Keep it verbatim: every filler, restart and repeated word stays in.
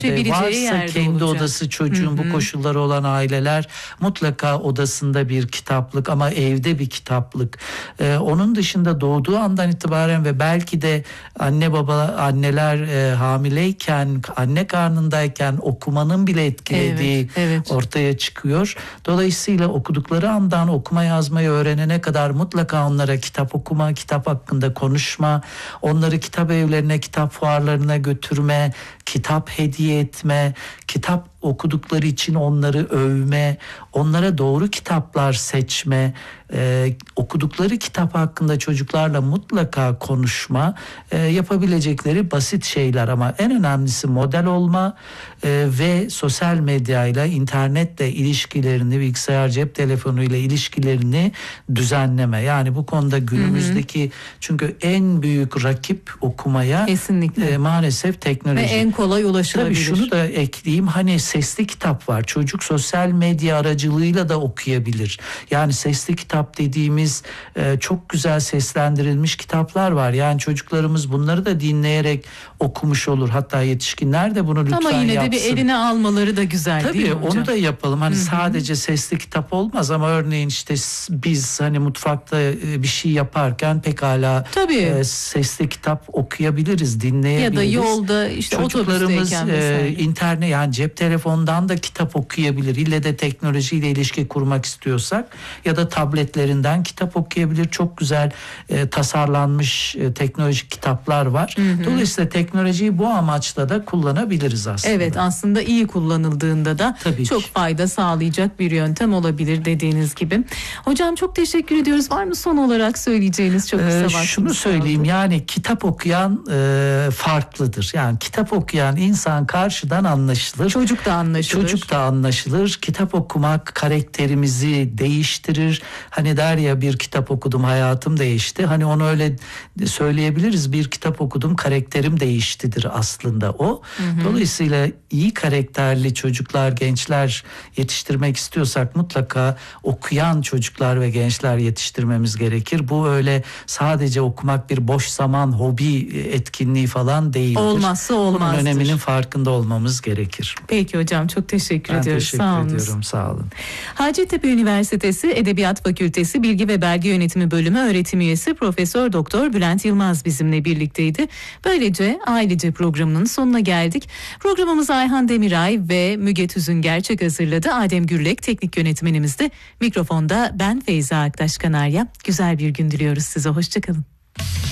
varsa yerde kendi olacak. odası çocuğun, Hı hı. bu koşulları olan aileler mutlaka odasında bir kitaplık ama evde bir kitaplık. Ee, onun dışında doğduğu andan itibaren ve belki de anne baba anneler e, hamileyken, anne karnındayken okumanın bile etkilediği Evet, evet. ortaya çıkıyor. Dolayısıyla okudukları andan okuma yazmayı öğrenene kadar mutlaka onlara kitap okuma, kitap hakkında konuşma, onları kitap evlerine, kitap fuarlarına götürme, kitap hediye etme, kitap okudukları için onları övme, onlara doğru kitaplar seçme, e, okudukları kitap hakkında çocuklarla mutlaka konuşma, e, yapabilecekleri basit şeyler ama en önemlisi model olma e, ve sosyal medyayla, internetle ilişkilerini, bilgisayar cep telefonuyla ilişkilerini düzenleme. Yani bu konuda günümüzdeki, hı hı. çünkü en büyük rakip okumaya kesinlikle e, maalesef teknoloji. Ve en kolay ulaşılabilir. Tabii şunu da ekleyeyim, hani sesli kitap var. Çocuk sosyal medya aracılığıyla da okuyabilir. Yani sesli kitap dediğimiz e, çok güzel seslendirilmiş kitaplar var. Yani çocuklarımız bunları da dinleyerek okumuş olur. Hatta yetişkinler de bunu lütfen yapsın. Ama yine yapsın. de bir eline almaları da güzel. Tabii, değil mi hocam? Onu da yapalım. Hani, hı-hı. sadece sesli kitap olmaz ama örneğin işte biz hani mutfakta bir şey yaparken pekala e, sesli kitap okuyabiliriz, dinleyebiliriz. Ya da yolda işte çocuklarımız e, internet, yani cep telefonundan da kitap okuyabilir. İlle de teknolojiyle ilişki kurmak istiyorsak ya da tabletlerinden kitap okuyabilir. Çok güzel e, tasarlanmış e, teknolojik kitaplar var. Hı hı. Dolayısıyla teknolojiyi bu amaçla da kullanabiliriz aslında. Evet, aslında iyi kullanıldığında da Tabii çok ki. fayda sağlayacak bir yöntem olabilir dediğiniz gibi. Hocam çok teşekkür ediyoruz. Var mı son olarak söyleyeceğiniz çok kısa vaktimiz? Ee, şunu söyleyeyim, yani kitap okuyan e, farklıdır. Yani kitap okuyan insan karşıdan anlaşılır. Çocuk da anlaşılır. Çocuk da anlaşılır. Kitap okumak karakterimizi değiştirir. Hani der ya, bir kitap okudum hayatım değişti. Hani onu öyle söyleyebiliriz. Bir kitap okudum karakterim değiştidir aslında o. Hı hı. Dolayısıyla iyi karakterli çocuklar, gençler yetiştirmek istiyorsak mutlaka okuyan çocuklar ve gençler yetiştirmemiz gerekir. Bu öyle sadece okumak bir boş zaman, hobi etkinliği falan değildir. Olmazsa olmazdır. Bunun öneminin farkında olmamız gerekir. Peki hocam, çok teşekkür ben ediyoruz. teşekkür sağ ediyorum. Sağ olun. Hacettepe Üniversitesi Edebiyat Fakültesi Bilgi ve Belge Yönetimi Bölümü öğretim üyesi Profesör Doktor Bülent Yılmaz bizimle birlikteydi. Böylece Ailece programının sonuna geldik. Programımızı Ayhan Demiray ve Müge Tüzün Gerçek hazırladı. Adem Gürlek teknik yönetmenimizdi. Mikrofonda ben Feyza Aktaş Kanarya. Güzel bir gün diliyoruz size. Hoşçakalın.